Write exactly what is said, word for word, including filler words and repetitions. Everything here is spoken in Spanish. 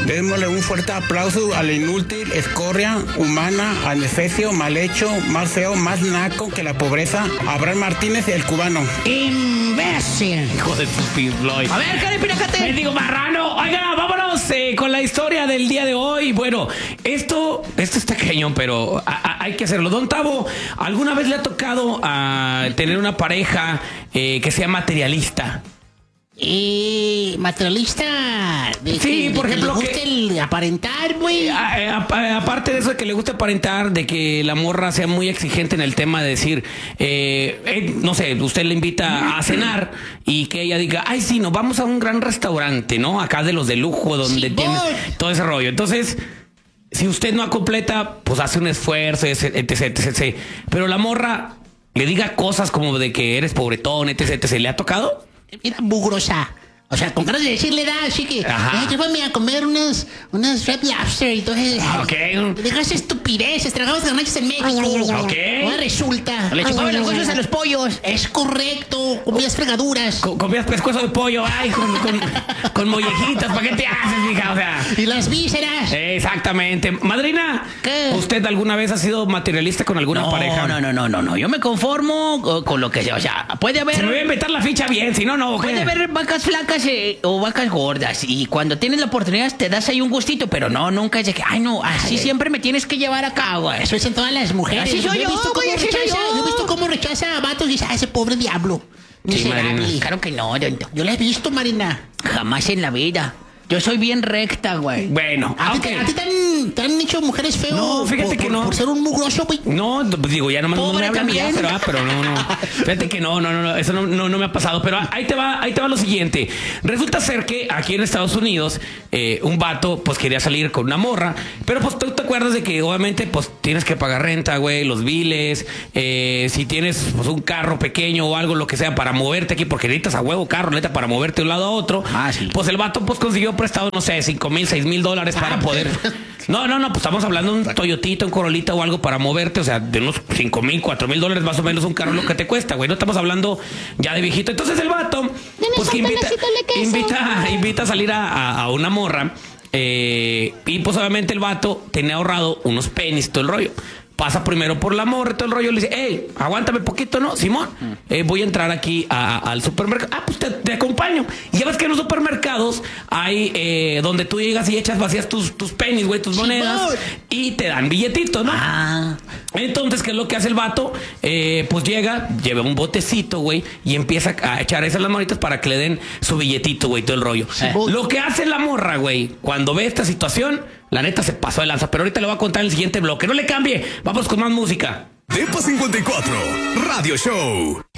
Démosle un fuerte aplauso al inútil, escoria, humana, anestesio, mal hecho, más feo, más naco que la pobreza, Abraham Martínez, el cubano. ¡Imbécil! Hijo de tu Pink Floyd. A ver, Karen Pinacate. Me digo marrano. Oiga, vámonos eh, con la historia del día de hoy. Bueno, esto, esto está cañón, pero a, a, hay que hacerlo. Don Tavo, ¿alguna vez le ha tocado a tener una pareja eh, que sea materialista? Y materialista. De Sí, que, por de ejemplo, que le gusta que- el aparentar, güey. A- a- Aparte de eso de que le gusta aparentar, de que la morra sea muy exigente en el tema de decir, eh, eh, no sé, usted le invita a cenar y que ella diga, ay, sí, nos vamos a un gran restaurante, ¿no? Acá de los de lujo, donde Sí, tiene voy. todo ese rollo. Entonces, si usted no completa, pues hace un esfuerzo, etc, etc, etc. Pero la morra le diga cosas como de que eres pobretón, etc, etcétera. ¿Le ha tocado? Era mugrosa. O sea, con ganas de decirle, da, así que, Ajá. eh, llévame a comer unas, unas Red Lobster y todo eso. Ok. Dejas estupideces, tragamos garnachas en México. Ok. Ahora resulta. Le chupaban los huesos a los pollos. Es correcto, comías fregaduras. Co- Comías pescuezo de pollo, ay, con, con, con mollejitas, ¿para qué te haces, mija? O sea... Y las vísceras. Exactamente. Madrina, ¿Qué? ¿usted alguna vez ha sido materialista con alguna No, pareja? no, no, no, no, no. Yo me conformo con, con lo que sea. O sea, puede Se me voy a haber, inventar la ficha bien, si no, no. ¿qué? puede haber vacas flacas eh, o vacas gordas. Y cuando tienes la oportunidad te das ahí un gustito, pero no, nunca es de que, ay, no, así siempre me tienes que llevar a cabo. Eso dicen todas las mujeres. Así soy he yo, visto güey, cómo así soy rechaza, yo. yo he visto cómo rechaza a vatos y dice, ah, ese pobre diablo. Sí, Miserable. Marina. Claro que no, don- Yo la he visto, Marina. jamás en la vida. Yo soy bien recta, güey. Bueno, ¿A, ok. ti, te- a ti te han, te han dicho mujeres feo? No, fíjate por, que por- no. Por ser un mugroso, güey. No, pues digo, ya nomás no Pobre me hablan también. ya, ¿verdad? Pero no, no. Fíjate que no, no, no, no, eso no, no, no me ha pasado. Pero ahí te va, ahí te va lo siguiente. Resulta ser que aquí en Estados Unidos, eh, un vato, pues quería salir con una morra, pero pues tú te acuerdas de que obviamente, pues tienes que pagar renta, güey, los biles, eh, si tienes pues un carro pequeño o algo, lo que sea, para moverte aquí, porque necesitas a huevo carro, neta, para moverte de un lado a otro. Ah, sí. Pues el vato, pues consiguió prestado, no sé, cinco mil, seis mil dólares para poder. No, no, no, pues estamos hablando de un Toyotita, un Corolita o algo para moverte, o sea, de unos cinco mil, cuatro mil dólares más o menos un carro lo que te cuesta, güey. No estamos hablando ya de viejito. Entonces el vato, pues que invita, invita, invita a salir a, a- a una morra, eh, y pues obviamente el vato tenía ahorrado unos penis, todo el rollo. Pasa primero por la morra, todo el rollo, le dice, hey, aguántame poquito, ¿no? Simón, eh, voy a entrar aquí a- a- al supermercado. Ah, pues te, te acompaño. Y ya ves que en los supermercados hay eh, donde tú llegas y echas vacías tus, tus penis, güey, tus monedas, Simón. y te dan billetitos, ¿no? Ah, Entonces, ¿qué es lo que hace el vato? Eh, pues llega, lleva un botecito, güey, y empieza a echar esas las manitas para que le den su billetito, güey, todo el rollo. Simón. Lo que hace la morra, güey, cuando ve esta situación, la neta se pasó de lanza. Pero ahorita le voy a contar en el siguiente bloque. No le cambie. Vamos con más música. Depa cincuenta y cuatro, Radio Show.